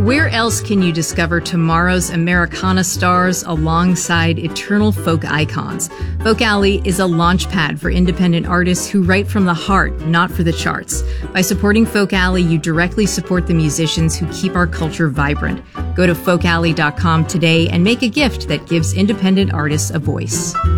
Where else can you discover tomorrow's Americana stars alongside eternal folk icons? Folk Alley is a launch pad for independent artists who write from the heart, not for the charts. By supporting Folk Alley, you directly support the musicians who keep our culture vibrant. Go to folkalley.com today and make a gift that gives independent artists a voice.